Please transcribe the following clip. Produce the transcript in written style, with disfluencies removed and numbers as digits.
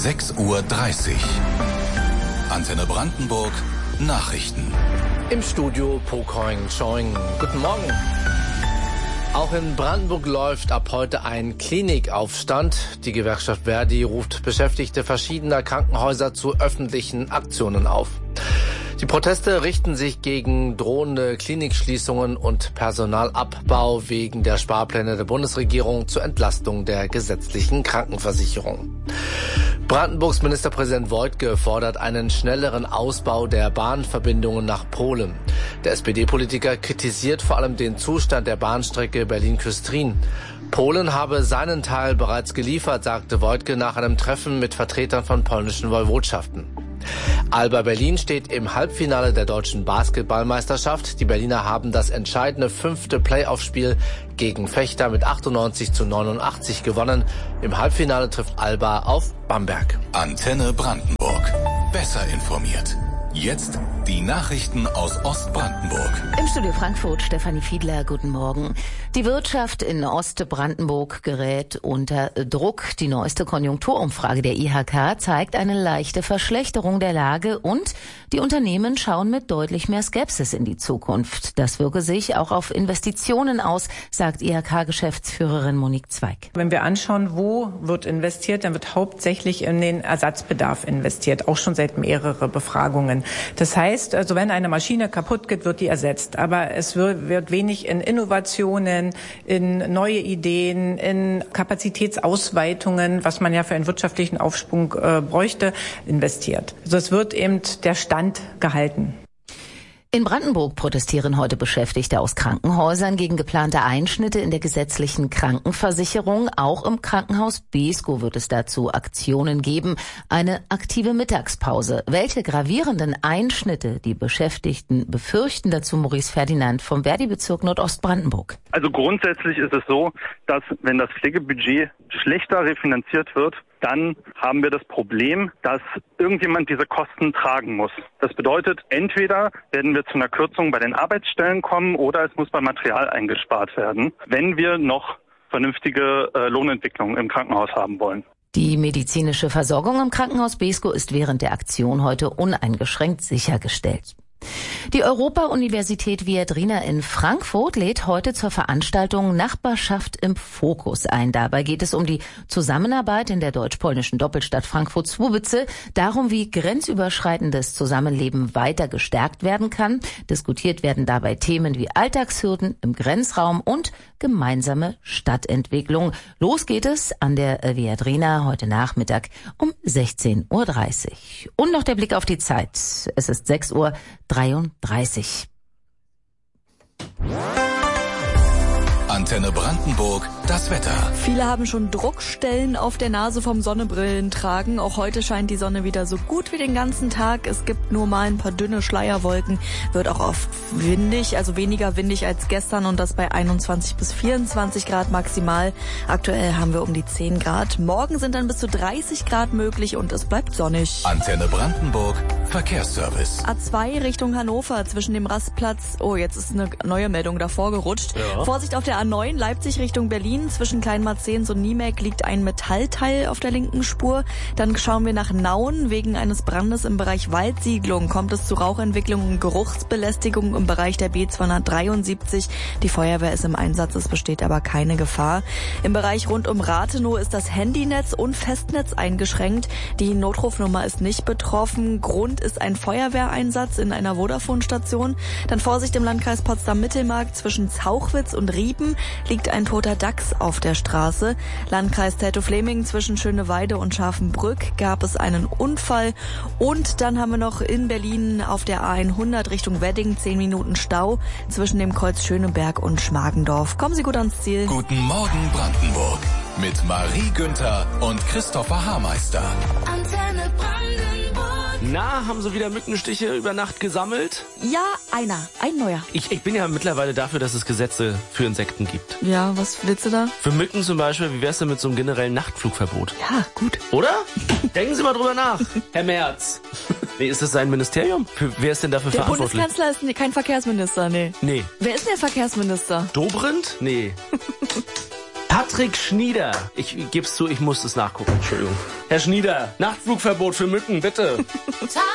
6:30 Uhr. Antenne Brandenburg, Nachrichten. Im Studio Pokoing Choing. Guten Morgen. Auch in Brandenburg läuft ab heute ein Klinikaufstand. Die Gewerkschaft Verdi ruft Beschäftigte verschiedener Krankenhäuser zu öffentlichen Aktionen auf. Die Proteste richten sich gegen drohende Klinikschließungen und Personalabbau wegen der Sparpläne der Bundesregierung zur Entlastung der gesetzlichen Krankenversicherung. Brandenburgs Ministerpräsident Woidke fordert einen schnelleren Ausbau der Bahnverbindungen nach Polen. Der SPD-Politiker kritisiert vor allem den Zustand der Bahnstrecke Berlin-Küstrin. Polen habe seinen Teil bereits geliefert, sagte Woidke nach einem Treffen mit Vertretern von polnischen Woiwodschaften. Alba Berlin steht im Halbfinale der deutschen Basketballmeisterschaft. Die Berliner haben das entscheidende 5. Playoff-Spiel gegen Vechta mit 98:89 gewonnen. Im Halbfinale trifft Alba auf Bamberg. Antenne Brandenburg. Besser informiert. Jetzt die Nachrichten aus Ostbrandenburg. Im Studio Frankfurt, Stefanie Fiedler, guten Morgen. Die Wirtschaft in Ostbrandenburg gerät unter Druck. Die neueste Konjunkturumfrage der IHK zeigt eine leichte Verschlechterung der Lage und die Unternehmen schauen mit deutlich mehr Skepsis in die Zukunft. Das wirke sich auch auf Investitionen aus, sagt IHK-Geschäftsführerin Monique Zweig. Wenn wir anschauen, wo wird investiert, dann wird hauptsächlich in den Ersatzbedarf investiert, auch schon seit mehreren Befragungen. Das heißt, also wenn eine Maschine kaputt geht, wird die ersetzt. Aber es wird wenig in Innovationen, in neue Ideen, in Kapazitätsausweitungen, was man ja für einen wirtschaftlichen Aufschwung bräuchte, investiert. Also es wird eben der Stand gehalten. In Brandenburg protestieren heute Beschäftigte aus Krankenhäusern gegen geplante Einschnitte in der gesetzlichen Krankenversicherung. Auch im Krankenhaus Beeskow wird es dazu Aktionen geben. Eine aktive Mittagspause. Welche gravierenden Einschnitte die Beschäftigten befürchten, dazu Maurice Ferdinand vom Verdi-Bezirk Nordostbrandenburg. Also grundsätzlich ist es so, dass wenn das Pflegebudget schlechter refinanziert wird, dann haben wir das Problem, dass irgendjemand diese Kosten tragen muss. Das bedeutet, entweder werden wir zu einer Kürzung bei den Arbeitsstellen kommen oder es muss beim Material eingespart werden, wenn wir noch vernünftige Lohnentwicklung im Krankenhaus haben wollen. Die medizinische Versorgung im Krankenhaus Beeskow ist während der Aktion heute uneingeschränkt sichergestellt. Die Europa-Universität Viadrina in Frankfurt lädt heute zur Veranstaltung Nachbarschaft im Fokus ein. Dabei geht es um die Zusammenarbeit in der deutsch-polnischen Doppelstadt Frankfurt-Słubice, darum, wie grenzüberschreitendes Zusammenleben weiter gestärkt werden kann. Diskutiert werden dabei Themen wie Alltagshürden im Grenzraum und gemeinsame Stadtentwicklung. Los geht es an der Viadrina heute Nachmittag um 16:30 Uhr. Und noch der Blick auf die Zeit. Es ist 6:33 Uhr. Antenne Brandenburg, das Wetter. Viele haben schon Druckstellen auf der Nase vom Sonnebrillentragen. Auch heute scheint die Sonne wieder so gut wie den ganzen Tag. Es gibt nur mal ein paar dünne Schleierwolken. Wird auch oft windig, also weniger windig als gestern und das bei 21 bis 24 Grad maximal. Aktuell haben wir um die 10 Grad. Morgen sind dann bis zu 30 Grad möglich und es bleibt sonnig. Antenne Brandenburg, Verkehrsservice. A2 Richtung Hannover zwischen dem Rastplatz. Oh, jetzt ist eine neue Meldung davor gerutscht. Ja. Vorsicht auf der A9 Leipzig Richtung Berlin. Zwischen Kleinmarzens und Niemek liegt ein Metallteil auf der linken Spur. Dann schauen wir nach Nauen. Wegen eines Brandes im Bereich Waldsiedlung kommt es zu Rauchentwicklung und Geruchsbelästigung im Bereich der B273. Die Feuerwehr ist im Einsatz, es besteht aber keine Gefahr. Im Bereich rund um Rathenow ist das Handynetz und Festnetz eingeschränkt. Die Notrufnummer ist nicht betroffen. Grund ist ein Feuerwehreinsatz in einer Vodafone-Station. Dann Vorsicht im Landkreis Potsdam-Mittelmark. Zwischen Zauchwitz und Riepen liegt ein toter Dachs auf der Straße. Landkreis Teltow-Fläming zwischen Schöneweide und Scharfenbrück gab es einen Unfall. Und dann haben wir noch in Berlin auf der A100 Richtung Wedding 10 Minuten Stau zwischen dem Kreuz Schöneberg und Schmargendorf. Kommen Sie gut ans Ziel. Guten Morgen Brandenburg mit Marie Günther und Christopher Haarmeister. Antenne Brandenburg. Na, haben Sie wieder Mückenstiche über Nacht gesammelt? Ja, ein neuer. Ich bin ja mittlerweile dafür, dass es Gesetze für Insekten gibt. Ja, was willst du da? Für Mücken zum Beispiel, wie wär's denn mit so einem generellen Nachtflugverbot? Ja, gut. Oder? Denken Sie mal drüber nach, Herr Merz. Nee, ist das sein Ministerium? Wer ist denn dafür verantwortlich? Der Bundeskanzler ist kein Verkehrsminister, nee. Nee. Wer ist denn der Verkehrsminister? Dobrindt? Nee. Patrick Schnieder. Ich geb's zu, ich muss das nachgucken. Entschuldigung. Herr Schnieder, Nachtflugverbot für Mücken, bitte.